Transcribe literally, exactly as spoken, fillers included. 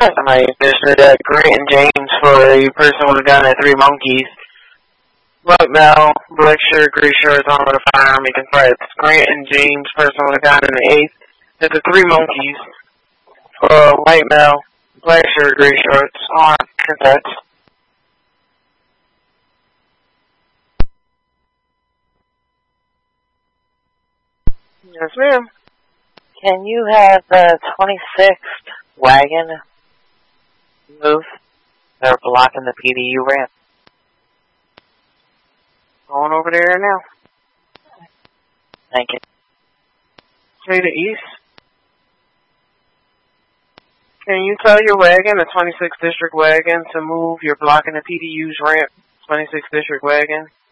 Somebody listed that Grant and James for a person with a gun at Three Monkeys. White male, black shirt, gray shorts, armed with a firearm, making threats. Grant and James, person with a gun in the eighth at the Three Monkeys for a white male, black shirt, gray shorts, armed, making threats. Yes, ma'am. Can you have the twenty-sixth wagon move? They're blocking the P D U ramp. Going over there now. Thank you. Say the east. Can you tell your wagon, the twenty-sixth District wagon, to move? You're blocking the P D U's ramp. twenty-sixth District wagon.